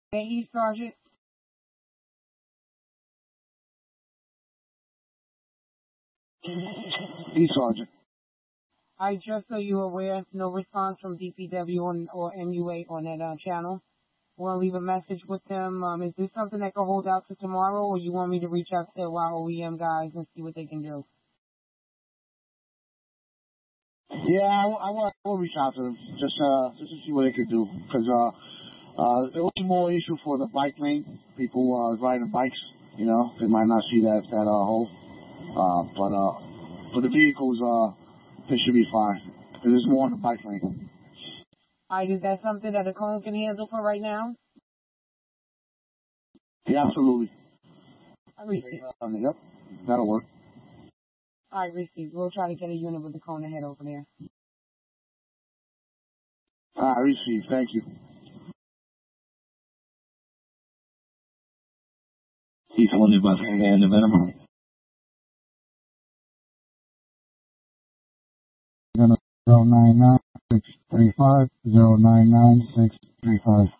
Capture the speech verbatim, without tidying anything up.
Hey, Sergeant. Hey, Sergeant. I just so you're aware, no response from D P W on, or M U A on that uh, channel. Want to leave a message with them? Um, is this something that can hold out to tomorrow, or you want me to reach out to our O E M guys and see what they can do? Yeah, I, I want to reach out to them just uh just to see what they could do, because uh uh it was more issue for the bike lane, people uh riding bikes. You know, they might not see that that uh hole, uh but uh for the vehicles, uh they should be fine. Because there's more on the bike lane. All right, is that something that a cone can handle for right now? Yeah, absolutely. I receive. Uh, yep, that'll work. I receive. We'll try to get a unit with the cone to head over there. I uh, receive. Thank you. He's only about to hand the venom. zero nine nine six three five zero nine nine six three five.